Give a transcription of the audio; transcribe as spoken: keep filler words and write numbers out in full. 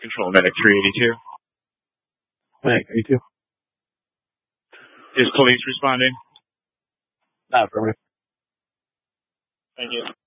Control Medic three eighty-two. Medic eighty-two. Is police responding? Not affirmative. Thank you.